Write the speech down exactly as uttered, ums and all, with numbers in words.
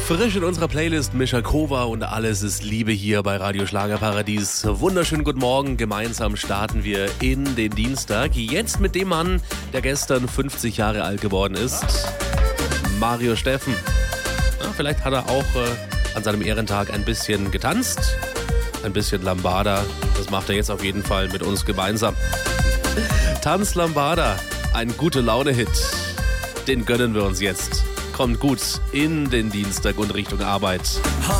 Frisch in unserer Playlist Mischa Kova und alles ist Liebe hier bei Radio Schlagerparadies. Wunderschönen guten Morgen. Gemeinsam starten wir in den Dienstag. Jetzt mit dem Mann, der gestern fünfzig Jahre alt geworden ist. Mario Steffen. Ja, vielleicht hat er auch äh, an seinem Ehrentag ein bisschen getanzt. Ein bisschen Lambada. Das macht er jetzt auf jeden Fall mit uns gemeinsam. Tanz Lambada. Ein Gute-Laune-Hit. Den gönnen wir uns jetzt. Kommt gut in den Dienstag und Richtung Arbeit.